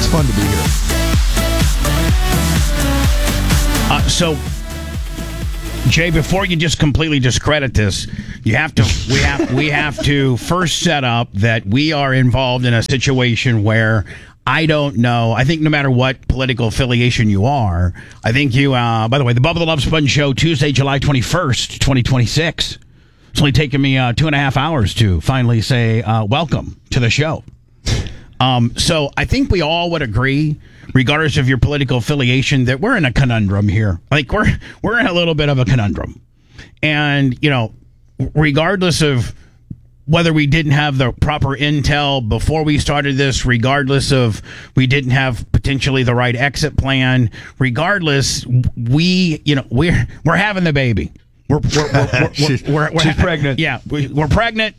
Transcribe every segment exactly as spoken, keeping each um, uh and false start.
It's fun to be here. Uh, so, Jay, before you just completely discredit this, you have to. We have. We have to first set up that we are involved in a situation where I don't know. I think no matter what political affiliation you are, I think you. Uh, by the way, the Bubba the Love Sponge Show, Tuesday, July twenty-first, twenty twenty-six. It's only taken me uh, two and a half hours to finally say uh, welcome to the show. Um, so I think we all would agree, regardless of your political affiliation, that we're in a conundrum here. Like we're we're in a little bit of a conundrum, and you know, regardless of whether we didn't have the proper intel before we started this, regardless of we didn't have potentially the right exit plan, regardless, we you know we're we're having the baby. We're we're we're, we're, she's, we're, we're, we're she's ha- pregnant. Yeah, we, we're pregnant.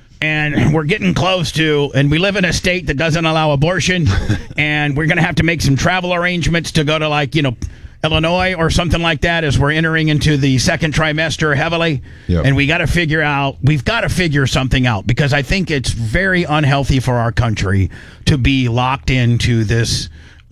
And we're getting close to, and we live in a state that doesn't allow abortion, and we're going to have to make some travel arrangements to go to, like, you know, Illinois or something like that as we're entering into the second trimester heavily. Yep. And we got to figure out, we've got to figure something out, because I think it's very unhealthy for our country to be locked into this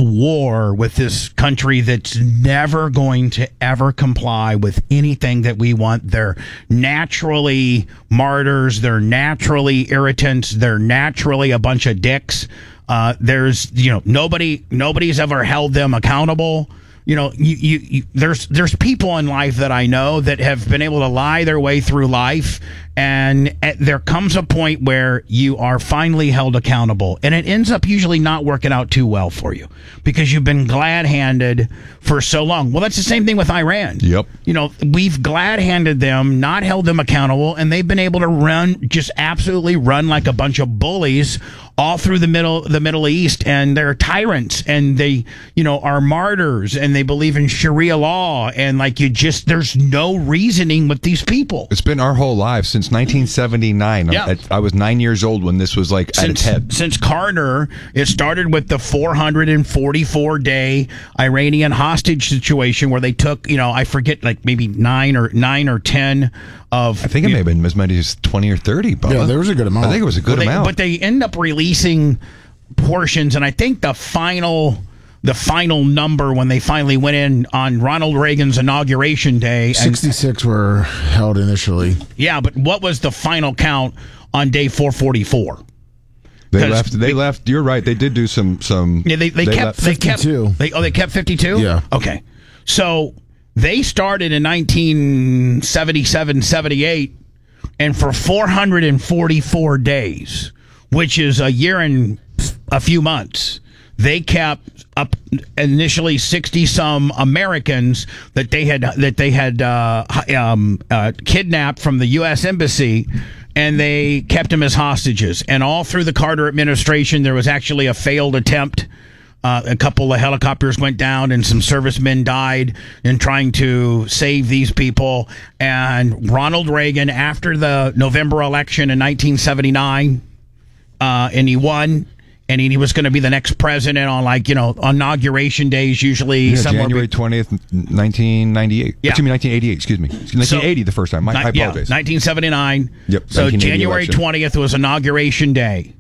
war with this country that's never going to ever comply with anything that we want. They're naturally martyrs. They're naturally irritants. They're naturally a bunch of dicks. Uh, there's, you know, nobody, nobody's ever held them accountable. You know, you, you, you, there's there's people in life that I know that have been able to lie their way through life, and at, there comes a point where you are finally held accountable, and it ends up usually not working out too well for you because you've been glad-handed for so long. Well, that's the same thing with Iran. Yep. You know, we've glad-handed them, not held them accountable, and they've been able to run, just absolutely run like a bunch of bullies all through the middle the Middle East, and they're tyrants, and they, you know, are martyrs, and they believe in Sharia law, and like you just, there's no reasoning with these people. It's been our whole lives since nineteen seventy-nine. Yeah. I, I was nine years old when this was like at Since, its head. since Carter, it started with the four hundred forty-four day Iranian hostage situation where they took, you know, I forget, like maybe nine or nine or ten of. I think it may have been as many as twenty or thirty. Bubba. Yeah, there was a good amount. I think it was a good Well, they, amount. But they end up releasing portions, and I think the final the final number when they finally went in on Ronald Reagan's inauguration day. And, sixty-six were held initially. yeah, but what was the final count on day four forty-four? They 'Cause left. They they- left. You're right. They did do some. Some. Yeah, they, they, kept left- they kept fifty-two. they oh they kept fifty-two? Yeah. Okay. So they started in nineteen seventy-seven seventy-eight, and for four hundred forty-four days, which is a year and a few months, they kept up initially sixty some Americans that they had that they had uh, um, uh, kidnapped from the U S Embassy, and they kept them as hostages. And all through the Carter administration, there was actually a failed attempt. Uh, a couple of helicopters went down, and some servicemen died in trying to save these people. And Ronald Reagan, after the November election in nineteen seventy-nine, uh, and he won. And he was going to be the next president on, like, you know, inauguration days, usually Yeah, somewhere. January twentieth, nineteen ninety-eight. Yeah. Excuse me, nineteen eighty-eight. Excuse me, nineteen eighty. The first time. My, I yeah, apologize. nineteen seventy-nine. Yep, So nineteen eighty January election. twentieth was inauguration day,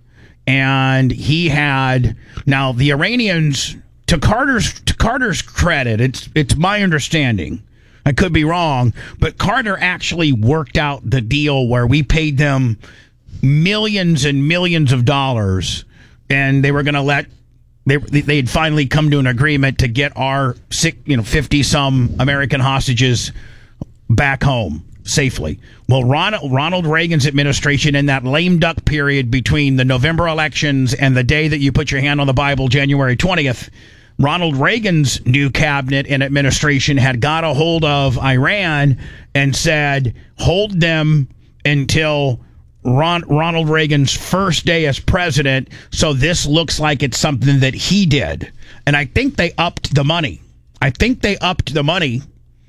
and he had now the Iranians. To Carter's to Carter's credit, it's it's my understanding. I could be wrong, but Carter actually worked out the deal where we paid them millions and millions of dollars. And they were going to let they they had finally come to an agreement to get our sick, you know, fifty some American hostages back home safely. Well, Ronald Ronald Reagan's administration, in that lame duck period between the November elections and the day that you put your hand on the Bible, January twentieth, Ronald Reagan's new cabinet and administration had got a hold of Iran and said, hold them until Ron, Ronald Reagan's first day as president, so this looks like it's something that he did. And I think they upped the money. I think they upped the money,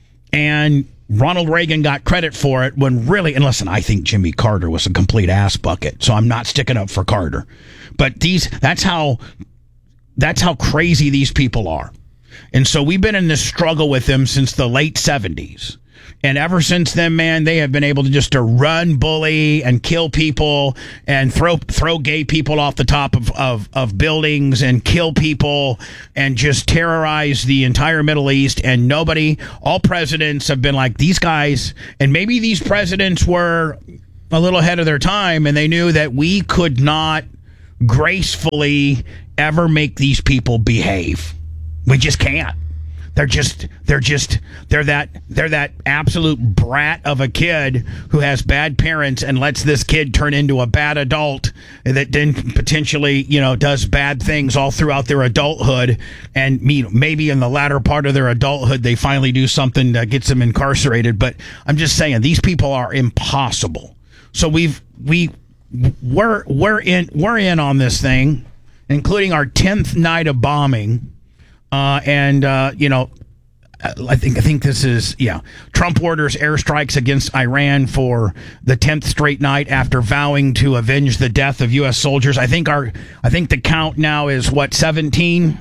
and Ronald Reagan got credit for it when really, and listen, I think Jimmy Carter was a complete ass bucket, so I'm not sticking up for Carter. But these, that's how, that's how crazy these people are. And so we've been in this struggle with them since the late seventies. And ever since then, man, they have been able to just to run, bully, and kill people, and throw throw gay people off the top of, of, of buildings, and kill people, and just terrorize the entire Middle East. And nobody, all presidents have been like, these guys, and maybe these presidents were a little ahead of their time, and they knew that we could not gracefully ever make these people behave. We just can't. They're just, they're just, they're that, they're that absolute brat of a kid who has bad parents and lets this kid turn into a bad adult that then potentially, you know, does bad things all throughout their adulthood. And you know, maybe in the latter part of their adulthood, they finally do something that gets them incarcerated. But I'm just saying, these people are impossible. So we've, we, we're, we're in, we're in on this thing, including our tenth night of bombing. Uh, and, uh, you know, I think I think this is, yeah. Trump orders airstrikes against Iran for the tenth straight night after vowing to avenge the death of U S soldiers. I think our I think the count now is, what, seventeen?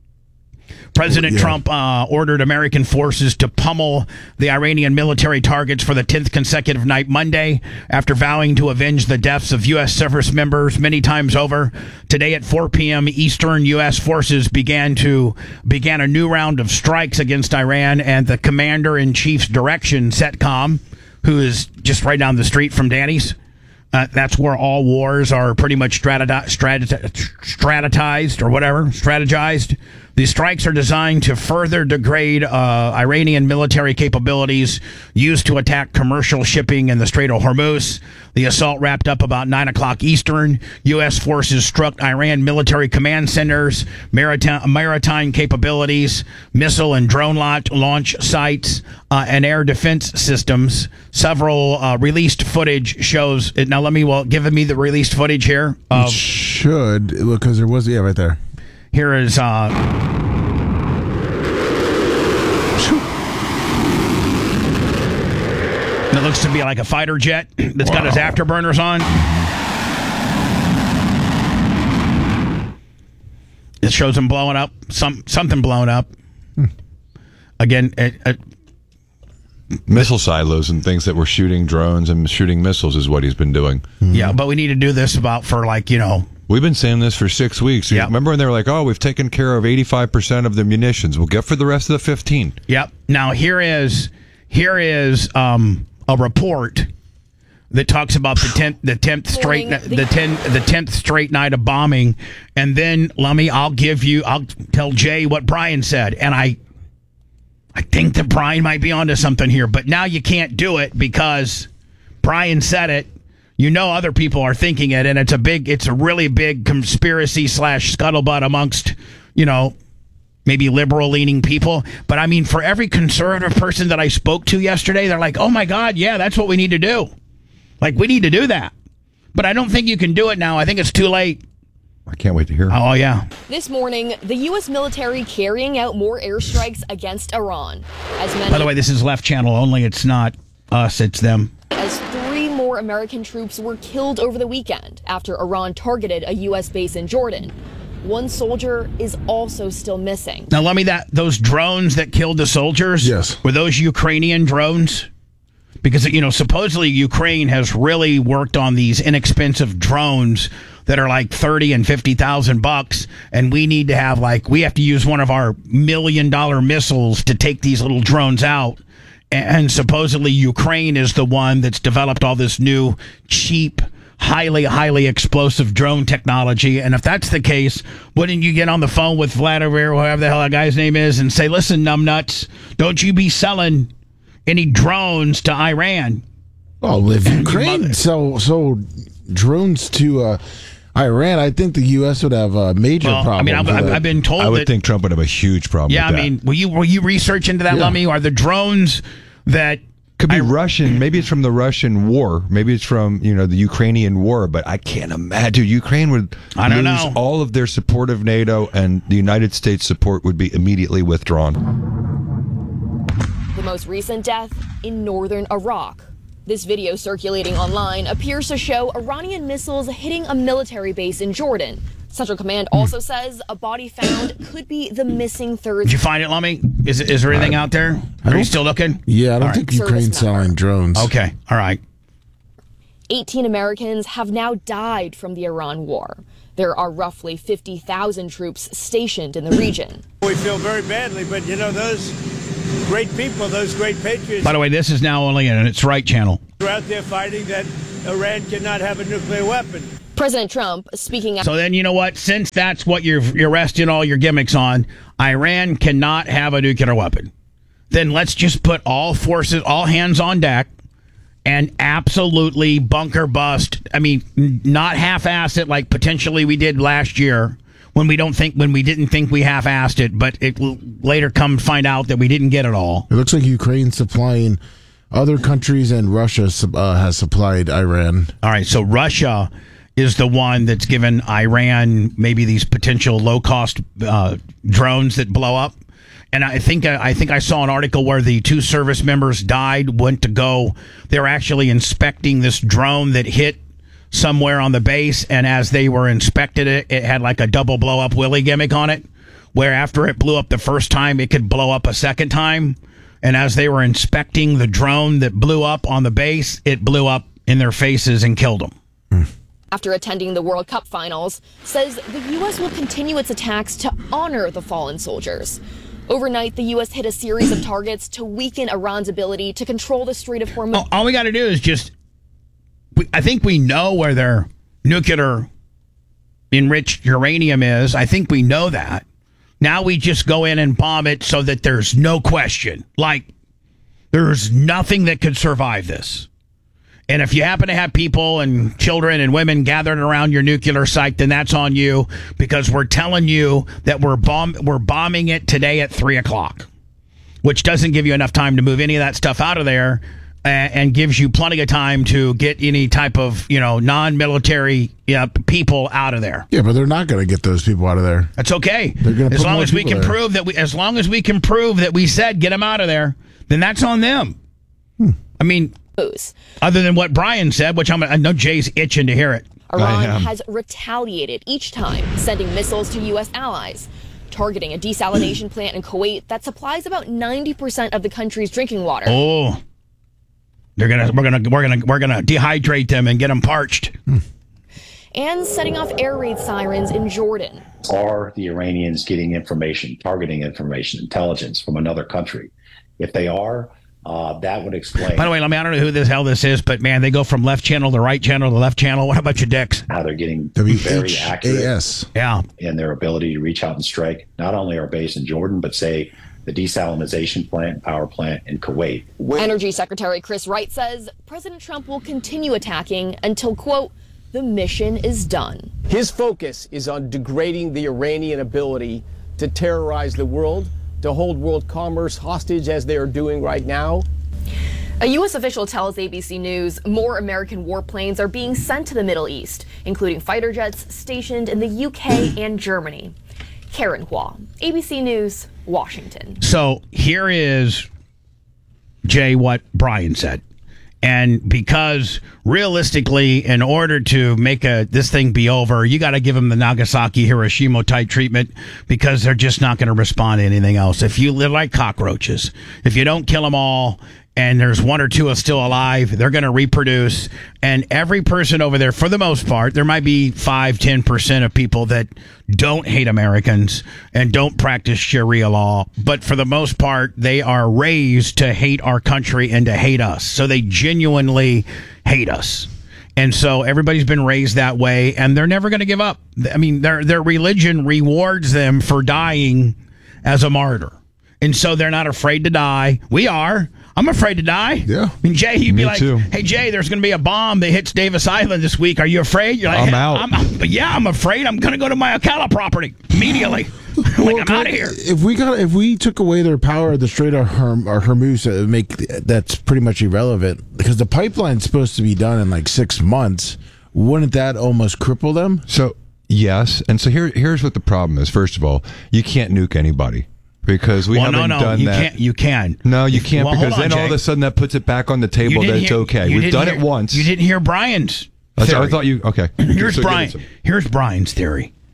President yeah. Trump uh, ordered American forces to pummel the Iranian military targets for the tenth consecutive night Monday after vowing to avenge the deaths of U S service members many times over. Today at four p.m. Eastern, U S forces began to began a new round of strikes against Iran, and the commander-in-chief's direction, CENTCOM, who is just right down the street from Danny's. Uh, that's where all wars are pretty much strategi- strategi- strategized or whatever, strategized. These strikes are designed to further degrade uh, Iranian military capabilities used to attack commercial shipping in the Strait of Hormuz. The assault wrapped up about nine o'clock Eastern. U S forces struck Iran military command centers, maritime, maritime capabilities, missile and drone launch, launch sites, uh, and air defense systems. Several uh, released footage shows it. Now, let me, well, give me the released footage here. Of, it should, because there was, yeah, right there. Here is, uh, it looks to be like a fighter jet that's wow. got his afterburners on. It shows him blowing up, some something blowing up. Hmm. Again, it, it, missile silos and things that were shooting drones and shooting missiles is what he's been doing. Yeah, but we need to do this about for like, you know, we've been saying this for six weeks. Yep. Remember when they were like, oh, we've taken care of eighty-five percent of the munitions. We'll get for the rest of the fifteen. Yep. Now, here is here is um, a report that talks about the tenth the tenth straight the ten the tenth straight night of bombing. And then, let me, I'll give you, I'll tell Jay what Brian said. And I I think that Brian might be onto something here. But now you can't do it because Brian said it. You know other people are thinking it, and it's a big, it's a really big conspiracy slash scuttlebutt amongst, you know, maybe liberal-leaning people. But, I mean, for every conservative person that I spoke to yesterday, they're like, oh, my God, yeah, that's what we need to do. Like, we need to do that. But I don't think you can do it now. I think it's too late. I can't wait to hear. Oh, yeah. This morning, the U S military carrying out more airstrikes against Iran. As many- By the way, this is Left Channel only. It's not us, it's them. As three more American troops were killed over the weekend after Iran targeted a U S base in Jordan. One soldier is also still missing. Now, let me that those drones that killed the soldiers, yes, were those Ukrainian drones? Because, you know, supposedly Ukraine has really worked on these inexpensive drones that are like thirty and fifty thousand bucks, and we need to have like we have to use one of our million dollar missiles to take these little drones out. And supposedly Ukraine is the one that's developed all this new, cheap, highly, highly explosive drone technology. And if that's the case, wouldn't you get on the phone with Vladimir, whatever the hell that guy's name is, and say, listen, numbnuts, don't you be selling any drones to Iran? Oh, live Ukraine. So, so drones to uh, Iran, I think the U S would have a major well, problem. I mean, I've, I've been told I would that, think Trump would have a huge problem yeah, with that. I mean, will you, will you research into that, Yeah. Lummy? Are the drones that... Could be I, Russian. Maybe it's from the Russian war. Maybe it's from, you know, the Ukrainian war. But I can't imagine. Ukraine would I don't lose know. all of their support of NATO, and the United States support would be immediately withdrawn. The most recent death in northern Iraq. This video circulating online appears to show Iranian missiles hitting a military base in Jordan, Central Command also says a body found could be the missing third. Did you find it, Lummy? Is, is there anything out there? Are you still looking? Yeah, I don't All think right. Ukraine's selling drones. Okay, all right. eighteen Americans have now died from the Iran war. There are roughly fifty thousand troops stationed in the region. We feel very badly, but you know, those great people, those great patriots. By the way, this is now only in its right channel. Are out there fighting that Iran cannot have a nuclear weapon. President Trump speaking out. So then, you know what? Since that's what you're, you're resting all your gimmicks on, Iran cannot have a nuclear weapon. Then let's just put all forces, all hands on deck, and absolutely bunker bust. I mean, not half-ass it like potentially we did last year when we don't think when we didn't think we half-assed it, but it will later come to find out that we didn't get it all. It looks like Ukraine's supplying other countries, and Russia uh, has supplied Iran. All right, so Russia is the one that's given Iran maybe these potential low-cost uh, drones that blow up. And I think I think I saw an article where the two service members died, went to go. They were actually inspecting this drone that hit somewhere on the base, and as they were inspected it, it had like a double blow-up Willie gimmick on it, where after it blew up the first time, it could blow up a second time. And as they were inspecting the drone that blew up on the base, it blew up in their faces and killed them. Mm. After attending the World Cup finals, says the U S will continue its attacks to honor the fallen soldiers. Overnight, the U S hit a series of targets to weaken Iran's ability to control the Strait of Hormuz. All, all we got to do is just, we, I think we know where their nuclear enriched uranium is. I think we know that. Now we just go in and bomb it so that there's no question. Like, there's nothing that could survive this. And if you happen to have people and children and women gathered around your nuclear site, then that's on you, because we're telling you that we're bomb we're bombing it today at three o'clock, which doesn't give you enough time to move any of that stuff out of there, and, and gives you plenty of time to get any type of, you know, non-military you know, people out of there. Yeah, but they're not going to get those people out of there. That's okay. They're gonna as put long more as we people can there. prove that we, as long as we can prove that we said get them out of there, then that's on them. Hmm. I mean. Other than what Brian said, which I'm, I know Jay's itching to hear it. Iran has retaliated each time, sending missiles to U S allies, targeting a desalination plant in Kuwait that supplies about ninety percent of the country's drinking water. Oh, they're gonna we're gonna we're gonna we're gonna dehydrate them and get them parched. Hmm. And setting off air raid sirens in Jordan. Are the Iranians getting information, targeting information, intelligence from another country? If they are, Uh, that would explain. By the way, let me, I don't know who the hell this is, but man, they go from left channel to right channel to left channel. What about your dicks? How they're getting W very H A S. accurate yeah. in their ability to reach out and strike not only our base in Jordan, but say the desalination plant, power plant in Kuwait. Energy Secretary Chris Wright says President Trump will continue attacking until, quote, the mission is done. His focus is on degrading the Iranian ability to terrorize the world, to hold world commerce hostage as they are doing right now. A U S official tells A B C News more American warplanes are being sent to the Middle East, including fighter jets stationed in the U K and Germany. Karen Hua, A B C News, Washington. So here is, Jay, what Brian said. And because realistically, in order to make a this thing be over, you got to give them the Nagasaki Hiroshima type treatment, because they're just not going to respond to anything else. If you live like cockroaches, if you don't kill them all, and there's one or two are still alive, they're going to reproduce. And every person over there, for the most part, there might be five, ten percent of people that don't hate Americans and don't practice Sharia law. But for the most part, they are raised to hate our country and to hate us. So they genuinely hate us. And so everybody's been raised that way, and they're never going to give up. I mean, their their religion rewards them for dying as a martyr. And so they're not afraid to die. We are. I'm afraid to die. Yeah. I mean, Jay, you'd be Me like, too. hey, Jay, there's going to be a bomb that hits Davis Island this week. Are you afraid? You're like, I'm "Hey, out." I'm, but yeah, I'm afraid. I'm going to go to my Ocala property immediately. like, Well, I'm out of here. If we got, if we took away their power at the Strait of Herm, or Hormuz, it would make that's pretty much irrelevant, because the pipeline's supposed to be done in like six months. Wouldn't that almost cripple them? So yes, and so here here's what the problem is. First of all, you can't nuke anybody, because we well, no, haven't no, done you that. can't. You can. No, you can't, Well, hold because on, then all of Jay. a sudden that puts it back on the You table didn't that it's hear- okay. you We've didn't done hear- it once. You didn't hear Brian's That's- I theory. thought you okay. Here's So give Brian. it some- Here's Brian's theory.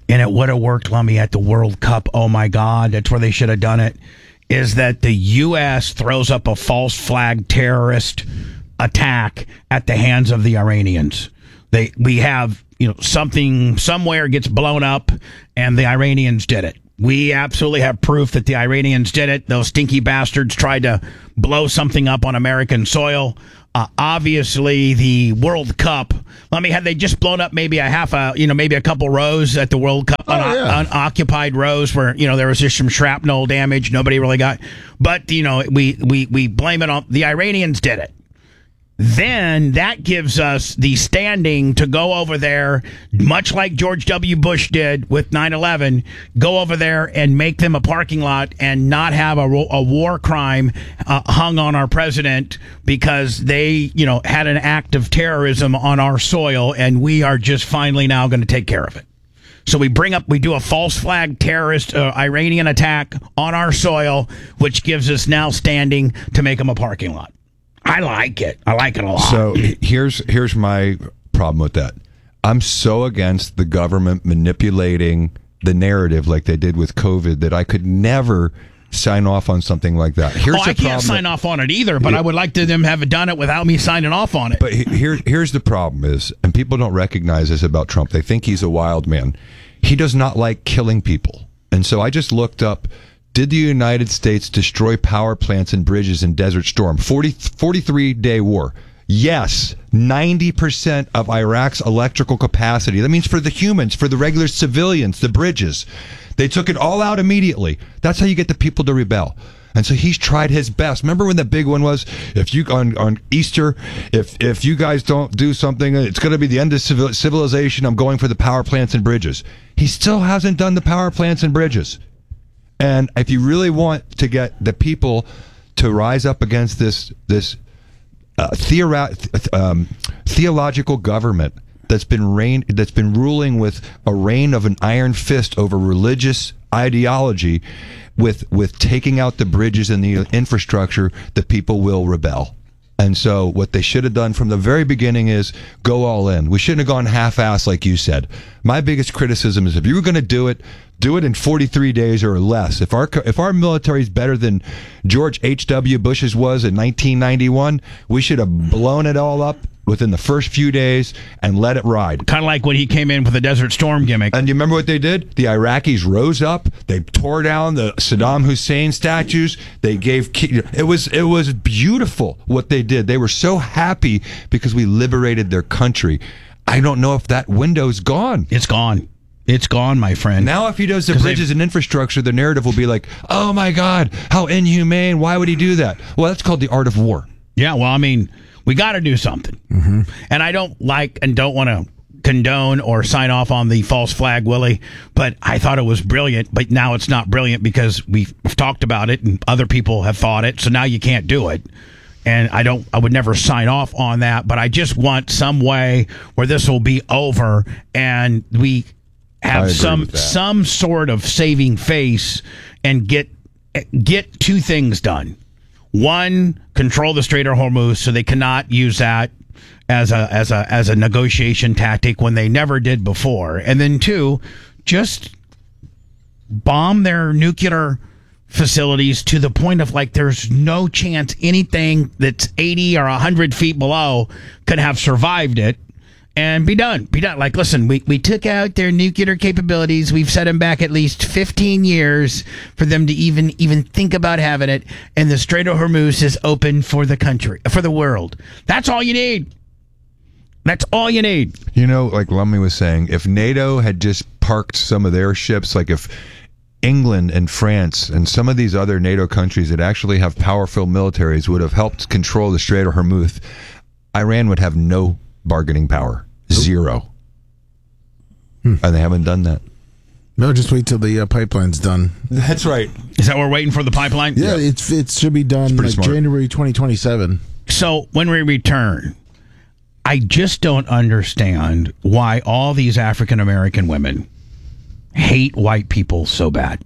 and it would have worked, Lummy, at the World Cup. Oh my God, that's where they should have done it. Is that the U S throws up a false flag terrorist attack at the hands of the Iranians. They we have, you know, something somewhere gets blown up and the Iranians did it. We absolutely have proof that the Iranians did it. Those stinky bastards tried to blow something up on American soil. Uh, obviously, the World Cup. I mean, had they just blown up maybe a half a, you know, maybe a couple rows at the World Cup, Oh, un- yeah. unoccupied rows where, you know, there was just some shrapnel damage. Nobody really got. But, you know, we, we, we blame it on the Iranians did it. Then that gives us the standing to go over there, much like George W. Bush did with nine eleven, go over there and make them a parking lot and not have a, a war crime uh, hung on our president because they, you know, had an act of terrorism on our soil, and we are just finally now going to take care of it. So we bring up, we do a false flag terrorist uh, Iranian attack on our soil, which gives us now standing to make them a parking lot. I like it. I like it a lot. So here's here's my problem with that. I'm so against the government manipulating the narrative like they did with COVID that I could never sign off on something like that. Here's oh, the I can't problem sign that, off on it either, but I would like to them have done it without me signing off on it. But he- here here's the problem is, and people don't recognize this about Trump. They think he's a wild man. He does not like killing people. And so I just looked up, did the United States destroy power plants and bridges in Desert Storm? forty, forty-three day war. Yes, ninety percent of Iraq's electrical capacity. That means for the humans, for the regular civilians, the bridges. They took it all out immediately. That's how you get the people to rebel. And so he's tried his best. Remember when the big one was, if you on, on Easter, if if you guys don't do something, it's going to be the end of civil, civilization. I'm going for the power plants and bridges. He still hasn't done the power plants and bridges. And if you really want to get the people to rise up against this this uh, theora- um, theological government that's been reign that's been ruling with a reign of an iron fist over religious ideology, with with taking out the bridges and the infrastructure, the people will rebel. And so what they should have done from the very beginning is go all in. We shouldn't have gone half-assed like you said. My biggest criticism is if you were going to do it, do it in forty-three days or less. If our if our military is better than George H W. Bush's was in nineteen ninety-one, we should have blown it all up within the first few days and let it ride. Kind of like when he came in with the Desert Storm gimmick. And you remember what they did? The Iraqis rose up. They tore down the Saddam Hussein statues. They gave it was it was beautiful what they did. They were so happy because we liberated their country. I don't know if that window's gone. It's gone. It's gone, my friend. Now, if he does the 'Cause bridges and infrastructure, the narrative will be like, "Oh my God, how inhumane! Why would he do that?" Well, that's called the art of war. Yeah, well, I mean, we got to do something. Mm-hmm. And I don't like and don't want to condone or sign off on the false flag, Willie, but I thought it was brilliant. But now it's not brilliant because we've talked about it and other people have thought it. So now you can't do it. And I don't, I would never sign off on that. But I just want some way where this will be over and we I have agree some with that. some sort of saving face and get get two things done. One, control the Strait of Hormuz so they cannot use that as a as a as a negotiation tactic when they never did before. And then two, just bomb their nuclear facilities to the point of like there's no chance anything that's eighty or one hundred feet below could have survived it. And be done. Be done. Like, listen, we, we took out their nuclear capabilities. We've set them back at least fifteen years for them to even even think about having it. And the Strait of Hormuz is open for the country, for the world. That's all you need. That's all you need. You know, like Lummy was saying, if NATO had just parked some of their ships, like if England and France and some of these other NATO countries that actually have powerful militaries would have helped control the Strait of Hormuz, Iran would have no bargaining power. Zero. Hmm. And they haven't done that. No, just wait till the uh, pipeline's done. That's right. Is that what we're waiting for, the pipeline? Yeah, yeah. it's it should be done like smart. January twenty twenty-seven. So when we return, I just don't understand why all these African American women hate white people so bad.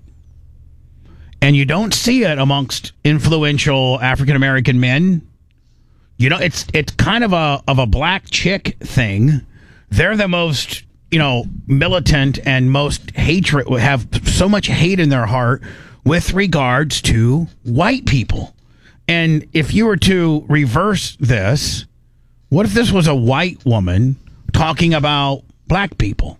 And you don't see it amongst influential African American men. You know, it's it's kind of a of a black chick thing. They're the most you know, militant and most hatred, have so much hate in their heart with regards to white people. And if you were to reverse this, what if this was a white woman talking about black people?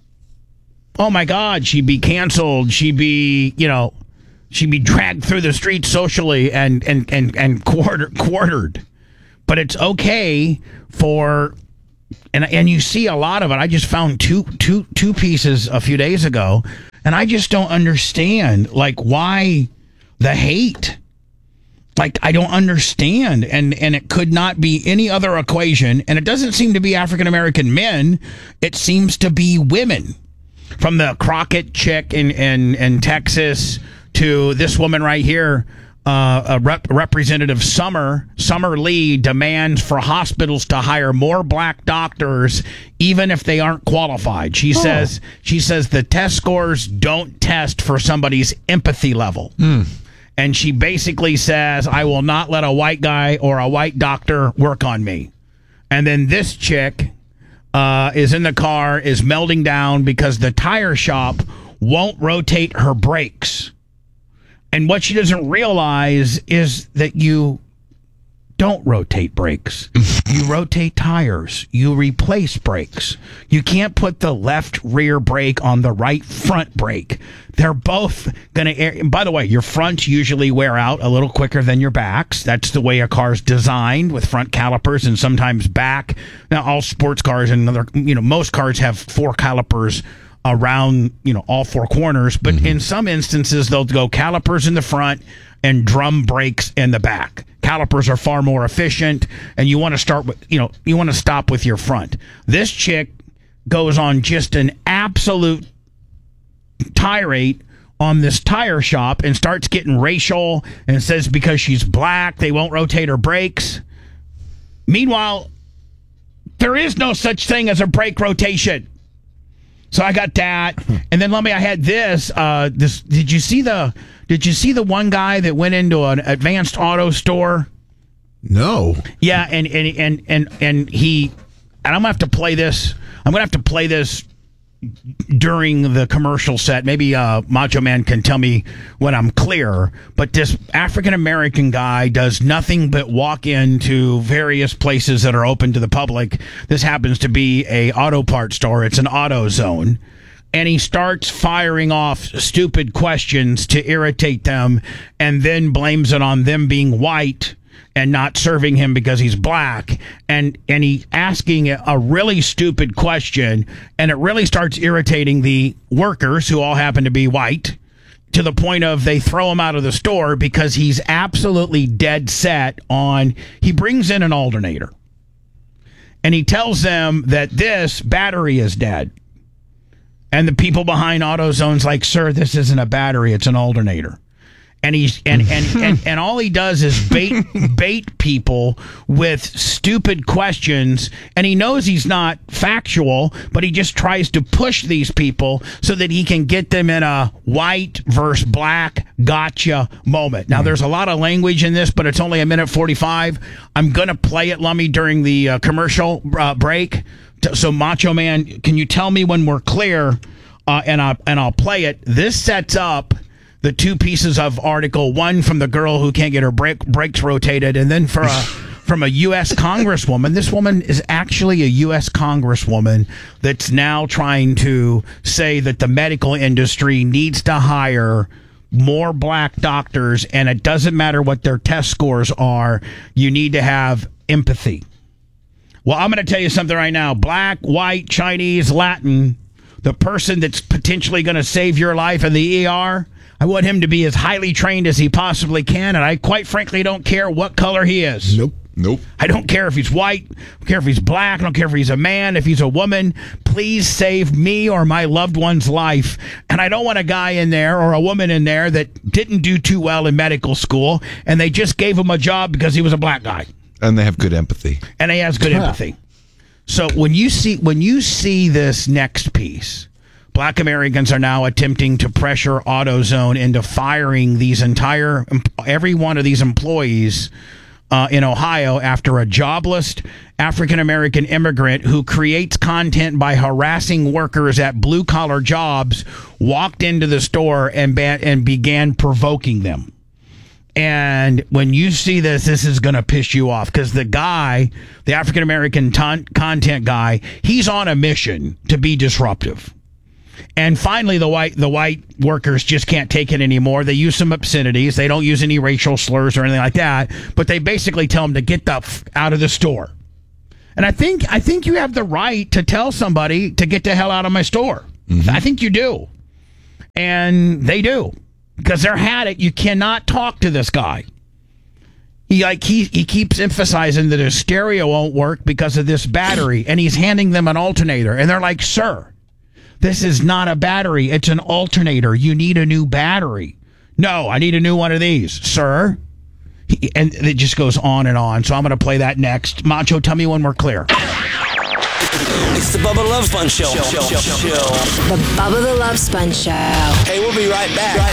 Oh my God, she'd be canceled. She'd be, you know, she'd be dragged through the streets socially and and and and quarter, quartered. But it's okay for, and and you see a lot of it. I just found two two two pieces a few days ago, and I just don't understand, like, why the hate. Like, I don't understand, and and it could not be any other equation, and it doesn't seem to be African American men. It seems to be women. From the Crockett chick in, in, in Texas to this woman right here, uh, a rep- Representative Summer, Summer Lee demands for hospitals to hire more black doctors, even if they aren't qualified. She oh. says she says the test scores don't test for somebody's empathy level. Mm. And she basically says, I will not let a white guy or a white doctor work on me. And then this chick uh, is in the car, is melting down because the tire shop won't rotate her brakes. And what she doesn't realize is that you don't rotate brakes. You rotate tires. You replace brakes. You can't put the left rear brake on the right front brake. They're both going to... By the way, your fronts usually wear out a little quicker than your backs. That's the way a car's designed, with front calipers and sometimes back. Now, all sports cars and other, you know, most cars have four calipers around, you know, all four corners. But mm-hmm. in some instances, they'll go calipers in the front and drum brakes in the back. Calipers are far more efficient, and you want to start with, you know, you want to stop with your front. This chick goes on just an absolute tirade on this tire shop and starts getting racial and says because she's black, they won't rotate her brakes. Meanwhile, there is no such thing as a brake rotation. So I got that, and then let me. I had this. Uh, this. Did you see the? Did you see the one guy that went into an Advanced Auto store? No. Yeah, and and and and and he. And I'm gonna have to play this. I'm gonna have to play this during the commercial set. Maybe uh, Macho Man can tell me when I'm clear. But this African American guy does nothing but walk into various places that are open to the public. This happens to be a auto part store. It's an AutoZone. And he starts firing off stupid questions to irritate them, and then blames it on them being white and not serving him because he's black, and and he asking a really stupid question, and it really starts irritating the workers, who all happen to be white, to the point of they throw him out of the store because he's absolutely dead set on, he brings in an alternator, and he tells them that this battery is dead. And the people behind AutoZone's like, sir, this isn't a battery, it's an alternator. And he's and and, and, and all he does is bait bait people with stupid questions, and he knows he's not factual, but he just tries to push these people so that he can get them in a white versus black gotcha moment. Now, there's a lot of language in this, but it's only a minute forty-five. I'm gonna play it, Lummy, during the uh, commercial uh, break. So, Macho Man, can you tell me when we're clear? Uh, and I and I'll play it. This sets up the two pieces of article, one from the girl who can't get her brake, brakes rotated, and then for a, from a U S congresswoman. This woman is actually a U S congresswoman that's now trying to say that the medical industry needs to hire more black doctors, and it doesn't matter what their test scores are. You need to have empathy. Well, I'm going to tell you something right now. Black, white, Chinese, Latin, the person that's potentially going to save your life in the E R, I want him to be as highly trained as he possibly can, and I quite frankly don't care what color he is. Nope. Nope. I don't care if he's white. I don't care if he's black. I don't care if he's a man, if he's a woman. Please save me or my loved one's life. And I don't want a guy in there or a woman in there that didn't do too well in medical school, and they just gave him a job because he was a black guy. And they have good empathy. And he has good empathy. So when you see when you see this next piece, Black Americans are now attempting to pressure AutoZone into firing these entire every one of these employees uh, in Ohio after a jobless African-American immigrant who creates content by harassing workers at blue-collar jobs walked into the store and, ba- and began provoking them. And when you see this, this is going to piss you off because the guy, the African-American ton- content guy, he's on a mission to be disruptive. And finally, the white the white workers just can't take it anymore. They use some obscenities. They don't use any racial slurs or anything like that. But they basically tell them to get the f- out of the store. And I think I think you have the right to tell somebody to get the hell out of my store. Mm-hmm. I think you do. And they do. Because they're had it. You cannot talk to this guy. He like he, he keeps emphasizing that his stereo won't work because of this battery. And he's handing them an alternator. And they're like, sir, this is not a battery. It's an alternator. You need a new battery. No, I need a new one of these, sir. He, and it just goes on and on. So I'm going to play that next. Macho, tell me when we're clear. It's the Bubba Love Sponge Show. Show, show, show. The Bubba the Love Sponge Show. Hey, we'll be right back.